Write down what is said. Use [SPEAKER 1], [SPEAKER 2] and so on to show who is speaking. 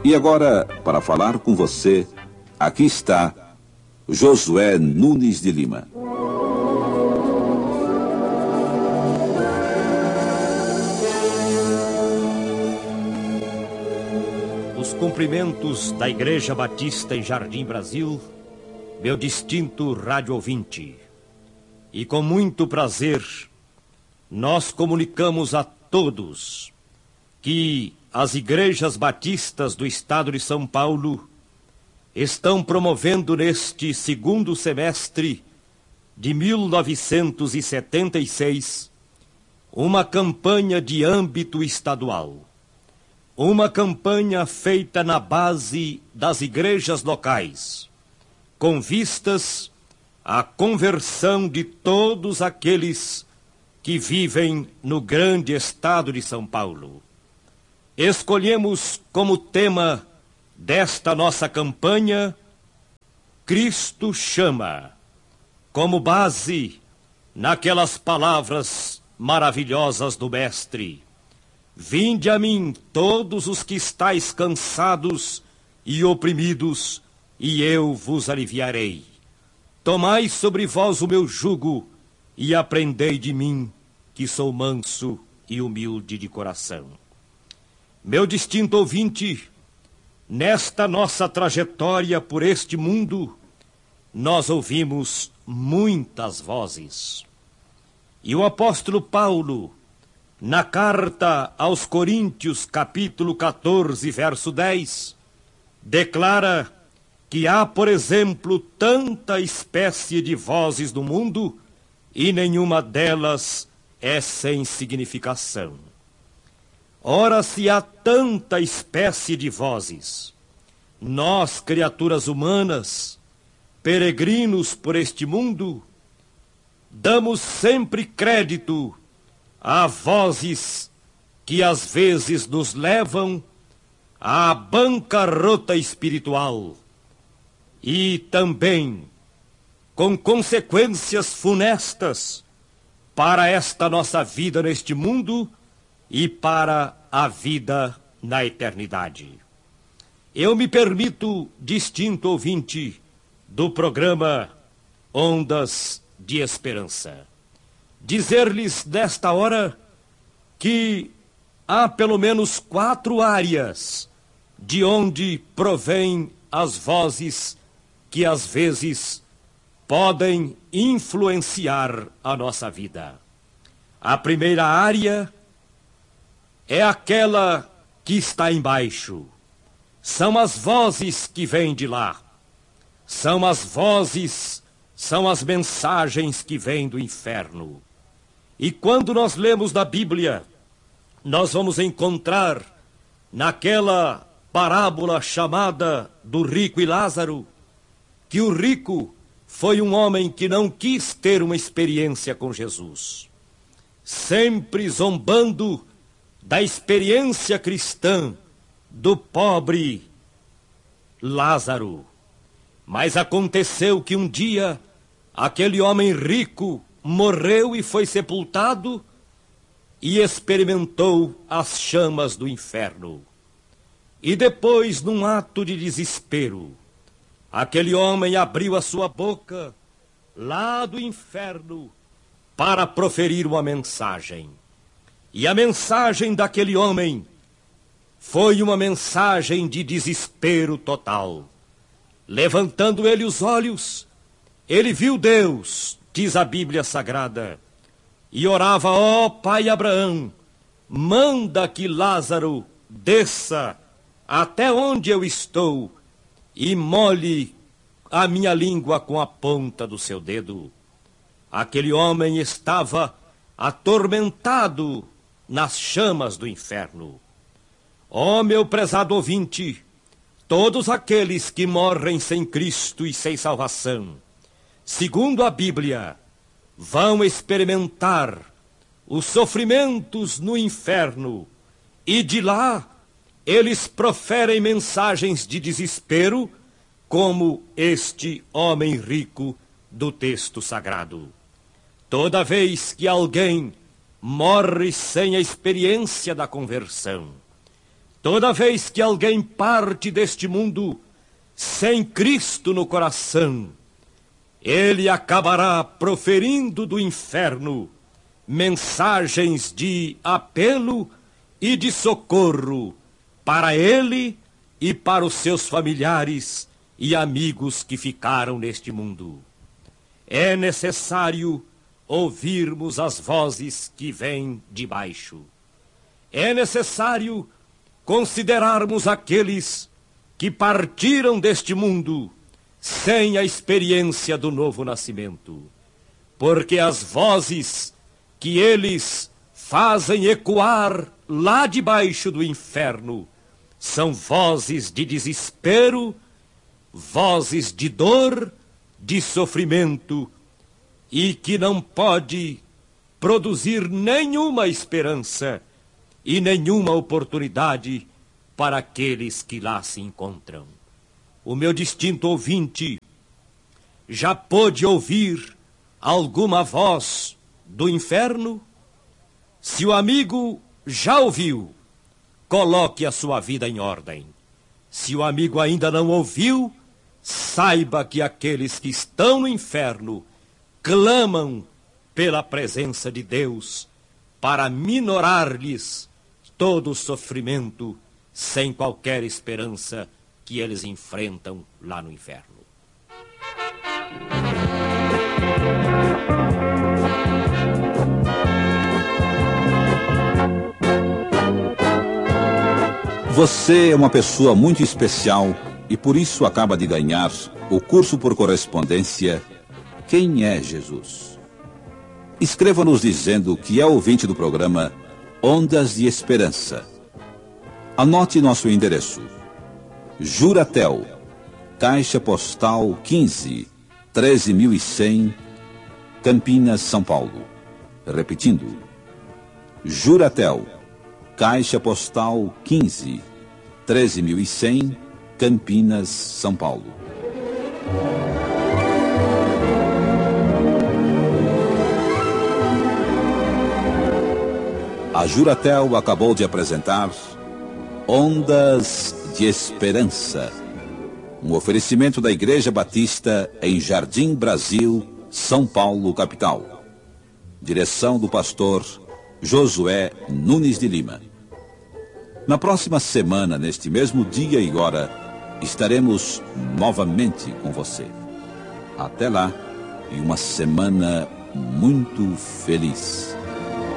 [SPEAKER 1] E agora, para falar com você, aqui está Josué Nunes de Lima.
[SPEAKER 2] Os cumprimentos da Igreja Batista em Jardim Brasil, meu distinto rádio ouvinte. E com muito prazer, nós comunicamos a todos que as igrejas batistas do estado de São Paulo estão promovendo neste segundo semestre de 1976 uma campanha de âmbito estadual. Uma campanha feita na base das igrejas locais, com vistas à conversão de todos aqueles que vivem no grande estado de São Paulo. Escolhemos como tema desta nossa campanha Cristo chama, como base naquelas palavras maravilhosas do Mestre: vinde a mim todos os que estáis cansados e oprimidos, e eu vos aliviarei. Tomai sobre vós o meu jugo e aprendei de mim, que sou manso e humilde de coração. Meu distinto ouvinte, nesta nossa trajetória por este mundo, nós ouvimos muitas vozes. E o apóstolo Paulo, na carta aos Coríntios, capítulo 14, verso 10, declara que há, por exemplo, tanta espécie de vozes no mundo e nenhuma delas é sem significação. Ora, se há tanta espécie de vozes, nós, criaturas humanas, peregrinos por este mundo, damos sempre crédito a vozes que às vezes nos levam à bancarrota espiritual e também com consequências funestas para esta nossa vida neste mundo e para a vida na eternidade. Eu me permito, distinto ouvinte do programa Ondas de Esperança, dizer-lhes nesta hora que há pelo menos 4 áreas de onde provêm as vozes que às vezes podem influenciar a nossa vida. A primeira área é aquela que está embaixo. São as vozes que vêm de lá. São as vozes, são as mensagens que vêm do inferno. E quando nós lemos na Bíblia, nós vamos encontrar naquela parábola chamada do rico e Lázaro, que o rico foi um homem que não quis ter uma experiência com Jesus, sempre zombando da experiência cristã do pobre Lázaro. Mas aconteceu que um dia aquele homem rico morreu e foi sepultado e experimentou as chamas do inferno. E depois, num ato de desespero, aquele homem abriu a sua boca lá do inferno para proferir uma mensagem. E a mensagem daquele homem foi uma mensagem de desespero total. Levantando ele os olhos, ele viu Deus, diz a Bíblia Sagrada, e orava: ó Pai Abraão, manda que Lázaro desça até onde eu estou e molhe a minha língua com a ponta do seu dedo. Aquele homem estava atormentado nas chamas do inferno. Ó meu prezado ouvinte, todos aqueles que morrem sem Cristo e sem salvação, segundo a Bíblia, vão experimentar os sofrimentos no inferno, e de lá eles proferem mensagens de desespero, como este homem rico do texto sagrado. Toda vez que alguém morre sem a experiência da conversão, Toda vez que alguém parte deste mundo sem Cristo no coração, ele acabará proferindo do inferno mensagens de apelo e de socorro para ele e para os seus familiares e amigos que ficaram neste mundo. É necessário ouvirmos as vozes que vêm de baixo. É necessário considerarmos aqueles que partiram deste mundo sem a experiência do novo nascimento, porque as vozes que eles fazem ecoar lá debaixo do inferno são vozes de desespero, vozes de dor, de sofrimento, e que não pode produzir nenhuma esperança e nenhuma oportunidade para aqueles que lá se encontram. O meu distinto ouvinte já pôde ouvir alguma voz do inferno? Se o amigo já ouviu, coloque a sua vida em ordem. Se o amigo ainda não ouviu, saiba que aqueles que estão no inferno clamam pela presença de Deus para minorar-lhes todo o sofrimento sem qualquer esperança que eles enfrentam lá no inferno.
[SPEAKER 1] Você é uma pessoa muito especial e por isso acaba de ganhar o curso por correspondência Quem é Jesus? Escreva-nos dizendo que é ouvinte do programa Ondas de Esperança. Anote nosso endereço: Juratel, Caixa Postal 15, 13.100, Campinas, São Paulo. Repetindo: Juratel, Caixa Postal 15, 13.100, Campinas, São Paulo. A Juratel acabou de apresentar Ondas de Esperança, um oferecimento da Igreja Batista em Jardim Brasil, São Paulo, capital. Direção do pastor Josué Nunes de Lima. Na próxima semana, neste mesmo dia e hora, estaremos novamente com você. Até lá e uma semana muito feliz.